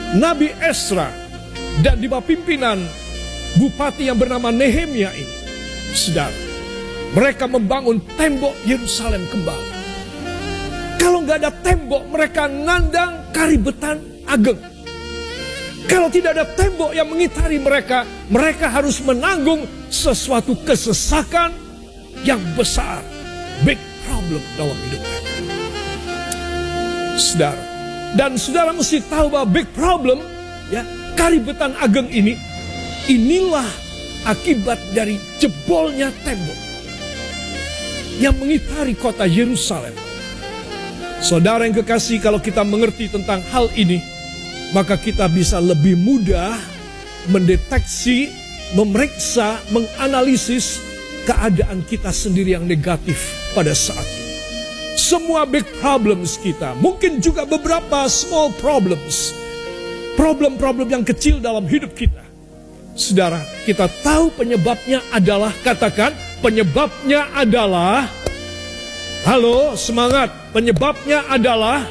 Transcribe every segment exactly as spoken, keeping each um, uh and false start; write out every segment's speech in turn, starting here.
Nabi Esra dan di bawah pimpinan bupati yang bernama Nehemia ini, saudara, mereka membangun tembok Yerusalem kembali. Kalau nggak ada tembok, mereka nandang karibetan ageng. Kalau tidak ada tembok yang mengitari mereka, mereka harus menanggung sesuatu kesesakan yang besar. Big problem dalam hidup mereka. Saudara, dan saudara mesti tahu bahwa big problem, ya, karibetan ageng ini, inilah akibat dari jebolnya tembok yang mengitari kota Yerusalem. Saudara yang kekasih, kalau kita mengerti tentang hal ini, maka kita bisa lebih mudah mendeteksi, memeriksa, menganalisis keadaan kita sendiri yang negatif pada saat ini. Semua big problems kita, mungkin juga beberapa small problems, problem-problem yang kecil dalam hidup kita. Saudara, kita tahu penyebabnya adalah, katakan, penyebabnya adalah, halo, semangat, penyebabnya adalah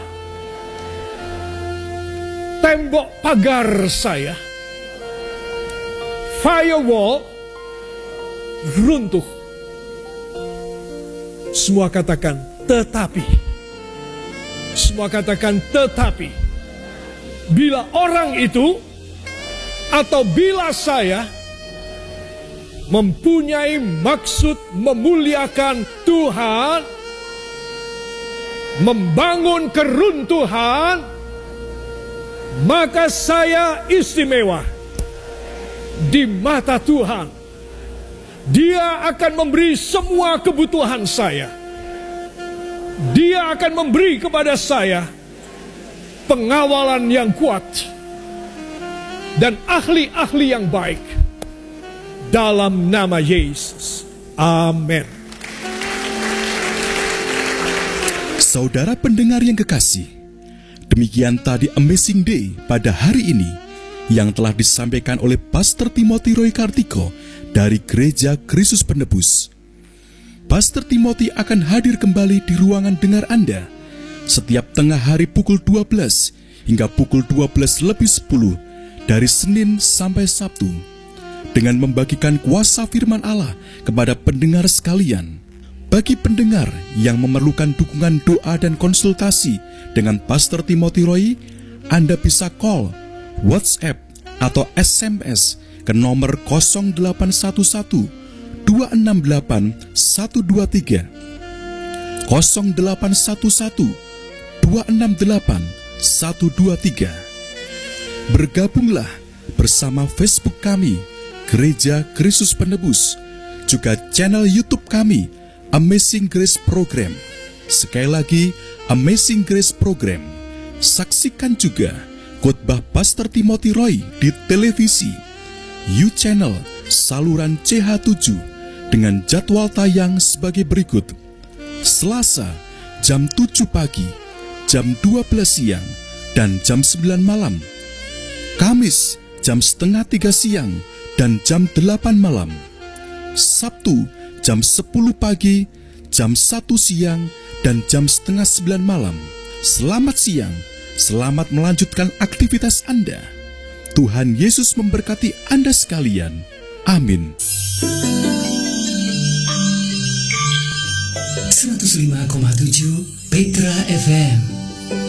tembok pagar saya, firewall, runtuh. Semua katakan tetapi. Semua katakan tetapi. Bila orang itu atau bila saya mempunyai maksud memuliakan Tuhan, membangun keruntuhan, maka saya istimewa di mata Tuhan. Dia akan memberi semua kebutuhan saya. Dia akan memberi kepada saya pengawalan yang kuat dan ahli-ahli yang baik. Dalam nama Yesus. Amin. Saudara pendengar yang kekasih, demikian tadi Amazing Day pada hari ini yang telah disampaikan oleh Pastor Timothy Roy Kartiko dari Gereja Kristus Penebus. Pastor Timothy akan hadir kembali di ruangan dengar Anda setiap tengah hari pukul dua belas hingga pukul dua belas lebih sepuluh dari Senin sampai Sabtu dengan membagikan kuasa firman Allah kepada pendengar sekalian. Bagi pendengar yang memerlukan dukungan doa dan konsultasi dengan Pastor Timothy Roy, Anda bisa call, WhatsApp, atau S M S ke nomor nol delapan satu satu dua enam delapan satu dua tiga, nol delapan satu satu dua enam delapan satu dua tiga. Bergabunglah bersama Facebook kami, Gereja Kristus Penebus, juga channel YouTube kami, Amazing Grace Program. Sekali lagi, Amazing Grace Program. Saksikan juga khotbah Pastor Timothy Roy di televisi, U-Channel, saluran C H tujuh, dengan jadwal tayang sebagai berikut. Selasa, jam tujuh pagi, jam dua belas siang, dan jam sembilan malam. Kamis, jam setengah tiga siang, dan jam delapan malam. Sabtu, jam sepuluh pagi, jam satu siang, dan jam setengah sembilan malam. Selamat siang, selamat melanjutkan aktivitas Anda. Tuhan Yesus memberkati Anda sekalian. Amin. seratus lima koma tujuh Petra F M.